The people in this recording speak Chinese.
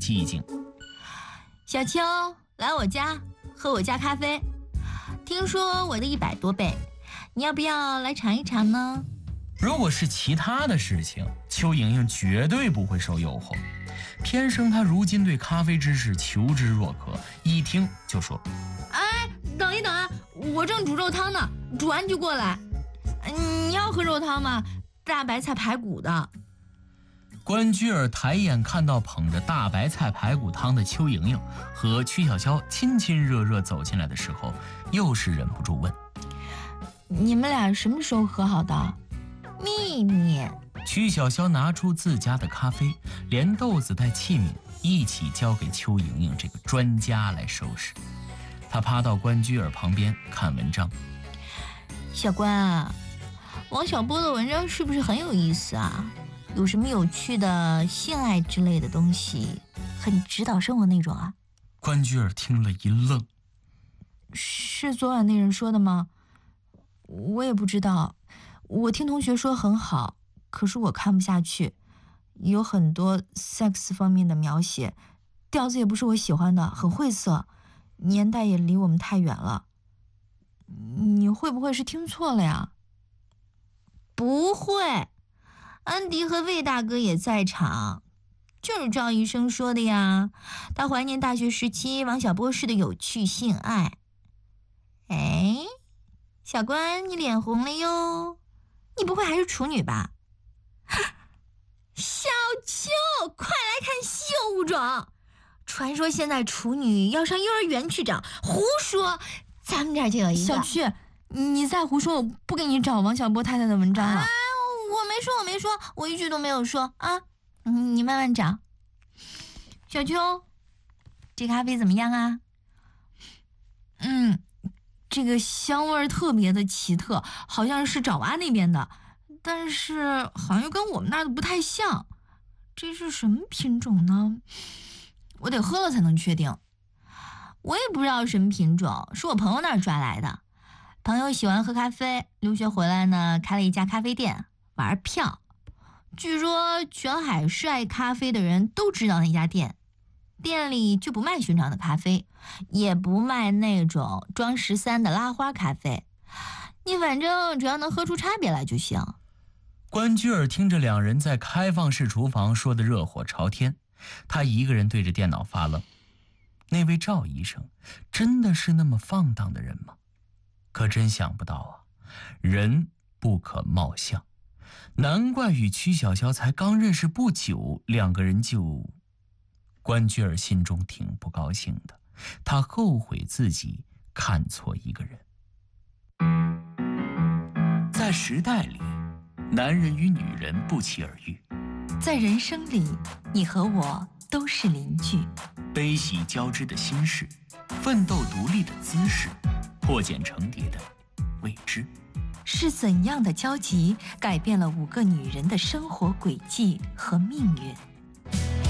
寂静。 小秋，来我家喝我家咖啡，听说我的100多倍，你要不要来尝一尝呢？ 如果是其他的事情，邱莹莹绝对不会受诱惑。偏生她如今对咖啡之事求知若渴，一听就说： 哎，等一等啊，我正煮肉汤呢，煮完就过来。你要喝肉汤吗？大白菜排骨的。 关雎尔抬眼看到捧着大白菜排骨汤的邱莹莹和曲筱绡亲亲热热走进来的时候，又是忍不住问： 你们俩什么时候和好的？秘密。 曲筱绡拿出自家的咖啡，连豆子带器皿一起交给邱莹莹这个专家来收拾。她趴到关雎尔旁边看文章。 小关啊，王小波的文章是不是很有意思啊？有什么有趣的性爱之类的东西，很指导生活那种啊？ 关雎尔听了一愣。 是昨晚那人说的吗？我也不知道，我听同学说很好，可是我看不下去，有很多 sex 方面的描写，调子也不是我喜欢的，很晦涩，年代也离我们太远了。你会不会是听错了呀？不会，安迪和魏大哥也在场，就是赵医生说的呀，他怀念大学时期王小波式的有趣性爱。哎，小关，你脸红了哟，你不会还是处女吧？小秋，快来看稀有物种！传说现在处女要上幼儿园去找，胡说！咱们这儿就有一个。小旭，你再胡说，我不给你找王小波太太的文章了。我没说，我一句都没有说啊！你慢慢找。小秋，这咖啡怎么样啊？这个香味特别的奇特，好像是爪哇那边的，但是好像又跟我们那儿的不太像。这是什么品种呢？我得喝了才能确定。我也不知道什么品种，是我朋友那儿抓来的。朋友喜欢喝咖啡，留学回来呢，开了一家咖啡店，玩票。据说全海市爱咖啡的人都知道那家店，店里就不卖寻常的咖啡，也不卖那种装13的拉花咖啡，你反正只要能喝出差别来就行。 关雎尔听着两人在开放式厨房说得热火朝天，他一个人对着电脑发愣。那位赵医生真的是那么放荡的人吗？可真想不到啊，人不可貌相，难怪与曲筱绡才刚认识不久，两个人就……关雎尔心中挺不高兴的，他后悔自己看错一个人。在时代里，男人与女人不期而遇， 在人生里，你和我都是邻居。 悲喜交织的心事，奋斗独立的姿势，破茧成蝶的未知。 是怎样的交集改变了5个女人的生活轨迹和命运？